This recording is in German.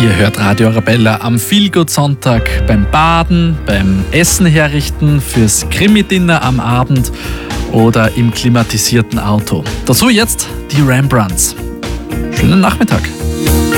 Ihr hört Radio Arabella am Feelgood-Sonntag beim Baden, beim Essen herrichten, fürs Krimi-Dinner am Abend oder im klimatisierten Auto. Dazu jetzt die Rembrandts. Schönen Nachmittag.